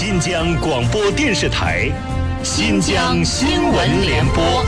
新疆广播电视台新疆新闻联播。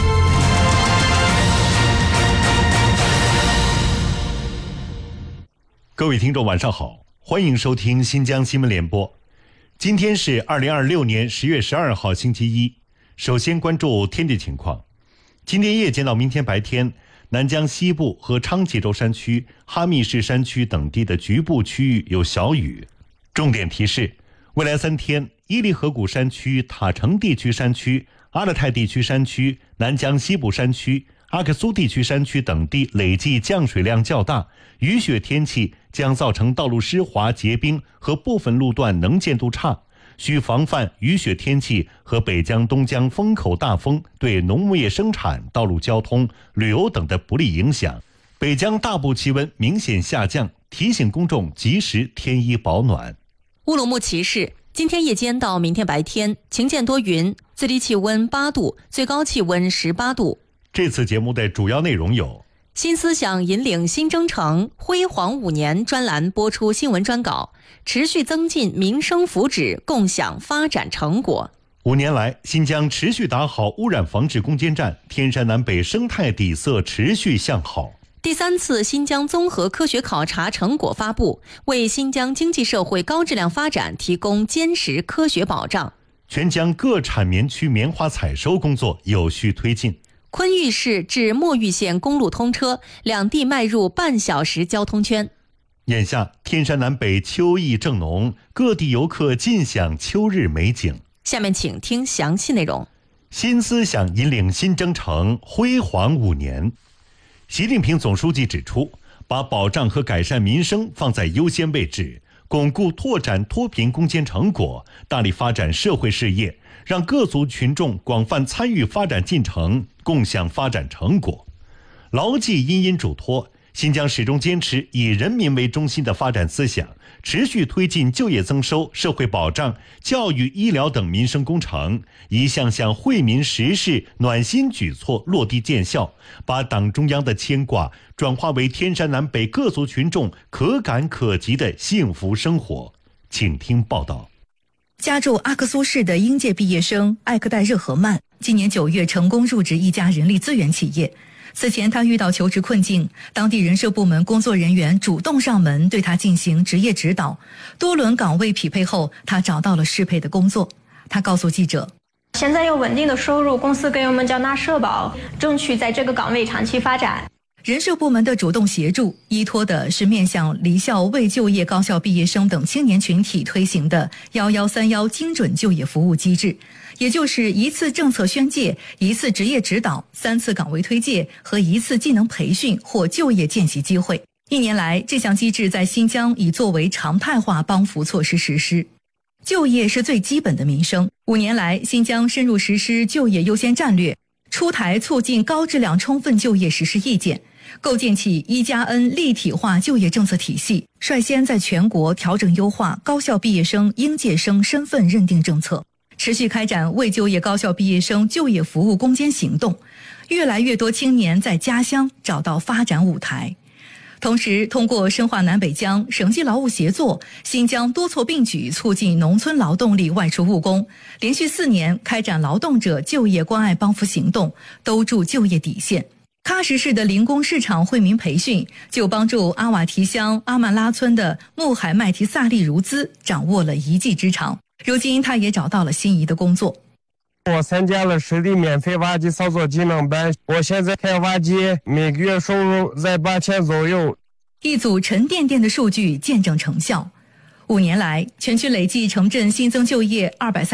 各位听众晚上好，欢迎收听新疆新闻联播。今天是2026年10月12号星期一。首先关注天气情况。今天夜间到明天白天，南疆西部和昌吉州山区、哈密市山区等地的局部区域有小雨。重点提示：未来3天，伊犁河谷山区、塔城地区山区、阿勒泰地区山区、南疆西部山区、阿克苏地区山区等地累计降水量较大，雨雪天气将造成道路湿滑结冰和部分路段能见度差，需防范雨雪天气和北疆、东疆风口大风对农牧业生产、道路交通、旅游等的不利影响。北疆大部气温明显下降，提醒公众及时添衣保暖。 乌鲁木齐市今天夜间到明天白天晴间多云，最低气温8度，最高气温18度。 这次节目的主要内容有： 新思想引领新征程，辉煌5年专栏播出新闻专稿，持续增进民生福祉，共享发展成果。 5年来，新疆持续打好污染防治攻坚战，天山南北生态底色持续向好。 第3次新疆综合科学考察成果发布，为新疆经济社会高质量发展提供坚实科学保障。 全疆各产棉区棉花采收工作有序推进。 昆玉市至墨玉县公路通车，两地迈入半小时交通圈。 眼下天山南北秋意正浓，各地游客尽享秋日美景。 下面请听详细内容。 新思想引领新征程，辉煌5年。习近平总书记指出，把保障和改善民生放在优先位置，巩固拓展脱贫攻坚成果，大力发展社会事业，让各族群众广泛参与发展进程，共享发展成果。牢记殷殷嘱托，新疆始终坚持以人民为中心的发展思想，持续推进就业增收、社会保障、教育医疗等民生工程，一项项惠民实事、暖心举措落地见效，把党中央的牵挂转化为天山南北各族群众可感可及的幸福生活。请听报道。 家住阿克苏市的应届毕业生艾克代热合曼，今年9月成功入职一家人力资源企业。此前他遇到求职困境，当地人社部门工作人员主动上门对他进行职业指导，多轮岗位匹配后，他找到了适配的工作。他告诉记者， 现在有稳定的收入，公司给我们缴纳社保，争取在这个岗位长期发展。 人社部门的主动协助，依托的是面向离校未就业高校毕业生等青年群体推行的1131精准就业服务机制，也就是1次政策宣介、1次职业指导、3次岗位推介和1次技能培训或就业见习机会。1年来，这项机制在新疆已作为常态化帮扶措施实施。就业是最基本的民生。5年来，新疆深入实施就业优先战略，出台促进高质量充分就业实施意见，构建起1+N 立体化就业政策体系，率先在全国调整优化高校毕业生、应届生身份认定政策，持续开展未就业高校毕业生就业服务攻坚行动，越来越多青年在家乡找到发展舞台。同时，通过深化南北疆省际劳务协作，新疆多措并举促进农村劳动力外出务工，连续4年开展劳动者就业关爱帮扶行动，兜住就业底线。喀什市的零工市场惠民培训就帮助阿瓦提乡阿曼拉村的穆海麦提萨利如兹掌握了一技之长，如今他也找到了心仪的工作。 我参加了实地免费挖机操作技能班，我现在开挖机，每个月收入在8000左右。 一组沉甸甸的数据见证成效。5年来，全区累计城镇新增就业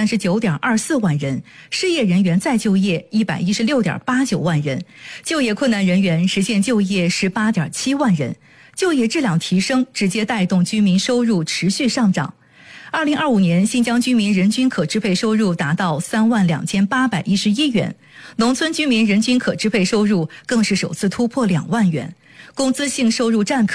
239.24万人，失业人员再就业116.89万人，就业困难人员实现就业18.7万人，就业质量提升直接带动居民收入持续上涨。2025年，新疆居民人均可支配收入达到32811元，农村居民人均可支配收入更是首次突破2万元，工资性收入占